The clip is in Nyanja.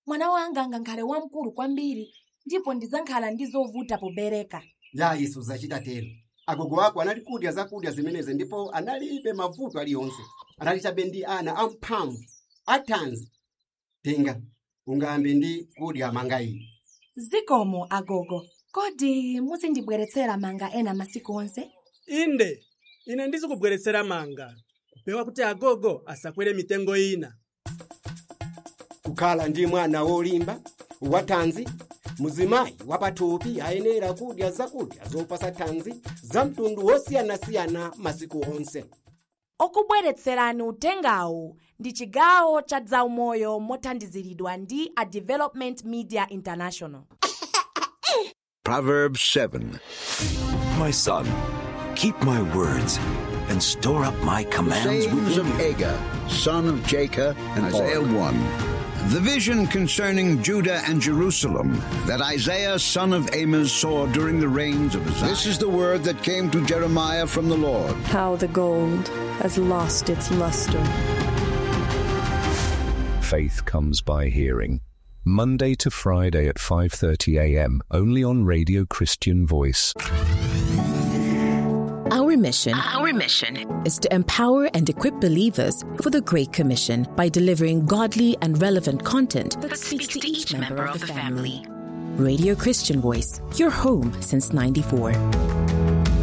mwana wanga ngakhale wamkulu kwambiri ndipo ndizankhala ndizovuta pobereka. Ya Yesu zachita tero. Agogo wako anali kudya zakudya zimenezi ndipo analibe mavuto aliyonse. Analichabe ndi ana amphamvu, athanzi. Tenga, ungambe ndi kudya manga iyi. Zikomo agogo. Kodi muzindibweretsera manga ena masiku onse? Inde, ine ndizikubweretsera manga. Kupewa kuti agogo asakwere mitengo ina. Kukhala ndi mwana wolimba, wathanzi, muzimayi wapathupi ayenera kudya zakudya zopasa thanzi za mtundu wosiyanasiyana masiku onse. Okubweretserani utengawu ndi chigawo cha zaumoyo mothandiziridwa ndi a Development Media International. Proverbs 7. My son, keep my words and store up my commands Sayings within of you. Agur, son of Jacob, and Isaiah 1. The vision concerning Judah and Jerusalem that Isaiah, son of Amos, saw during the reigns of Uzziah. This is the word that came to Jeremiah from the Lord. How the gold has lost its luster. Faith comes by hearing. Monday to Friday at 5:30 a.m. only on Radio Christian Voice. Our mission is to empower and equip believers for the Great Commission by delivering godly and relevant content that speaks to each member of the family. Radio Christian Voice, your home since '94.